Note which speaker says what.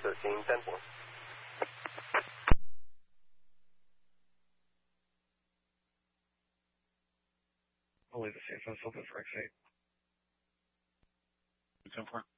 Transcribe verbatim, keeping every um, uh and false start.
Speaker 1: thirteen, ten four.
Speaker 2: I'll leave the C F S open for X eight.
Speaker 3: ten four.